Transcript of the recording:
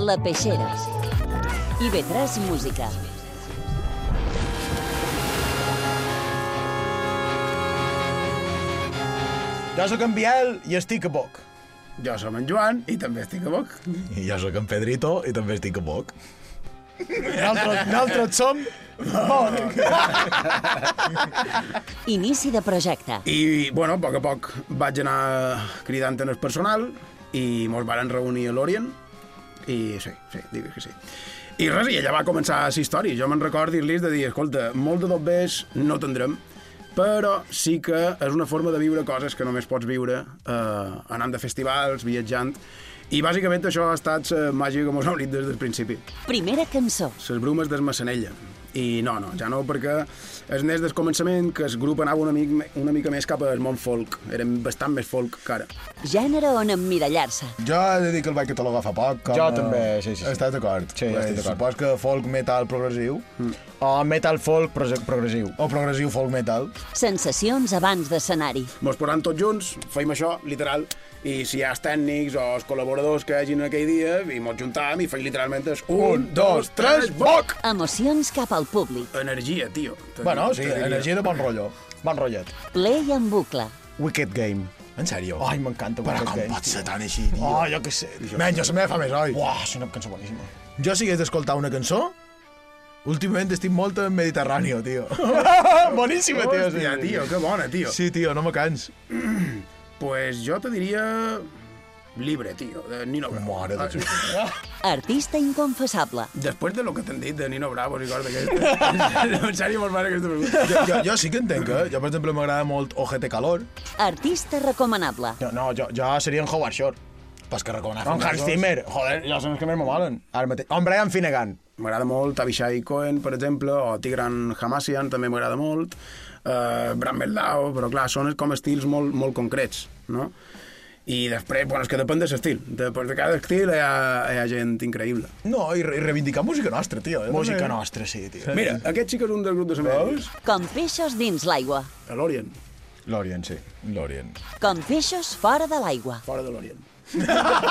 La Peixera. IB3 Música. Jo sóc en Biel i estic a Boc. Jo som en Joan i també estic a Boc. I jo sóc en Pedrito i també estic a Boc. Nosaltres som Boc. Inici de projecte. I, bueno, a poc vaig anar cridant en el personal i mos varen reunir a l'Orient i sí, digues que sí. I res, i ella va començar la història. Jo me'n recordo dir-los de dir, escolta, molt de dobbers no tindrem, però sí que és una forma de viure coses que només pots viure anant de festivals, viatjant, i bàsicament això ha estat la màgia que mos ha unit des del principi. Primera cançó. Les brumes del Massanella. I no, ja no, perquè és des del començament que el grup anava una mica més cap al món folk. Érem bastant més folk que ara. Gènere on emmirallar-se. Jo he de dir que el vaig catalogar fa poc. Jo també, sí. Estàs d'acord? Sí, estic d'acord. Supos que folk metal progressiu. O metal folk progressiu. O progressiu folk metal. Sensacions abans d'escenari. Mos posam tots junts, feim això, literal, i si hi ha els tècnics o els col·laboradors que hagin aquell dia, i mos juntam i feim literalment el 1, 2, 3, boc! Emocions cap al públic. Energia, tio. Bueno, sí, energia de bon rotllo. Bon rotllet. Play en bucle. Wicked Game. En sèrio? Ai, m'encanta Però Wicked com Game. pot ser tan així, tio? Oh, jo què sé. Men, jo la meva fa més, oi? Uah, és una cançó boníssima. Jo si hagués d'escoltar una cançó, últimament estic molt en Mediterráneo, tio. Boníssima, tio. Hòstia, tio, que bona, tio. Sí, tio, no me cans. Pues jo te diria Libre, tio, de Nino Bravo. Mare de Déu. Artista inconfessable. Després de lo que t'han dit de Nino Bravo i coses d'aquestes, en sèrio molt mare aquesta pregunta. Jo sí que entenc, eh? Jo, per exemple, m'agrada molt Ojete Calor. Artista recomanable. No, jo seria en Howard Shore. Pas que recomanar. En Hans Zimmer. Joder, jo són els que més m'amalen. Ara mateix. O en Brian Finnegan. M'agrada molt Avishai Cohen, per exemple, o Tigran Hamasyan, també m'agrada molt. Bram Meldau, però clar, són com estils molt concrets, no? I després, bueno, és que depèn de l'estil. Després de cada estil hi ha gent increïble. No, i reivindicar música nostra, tio. Música nostra, sí, tio. Mira, aquest sí que és un del grup de Samedis. Com peixos dins l'aigua. A l'Orient, L'Orient, sí. L'Orient. Com peixos fora de l'aigua. fora de l'Orient.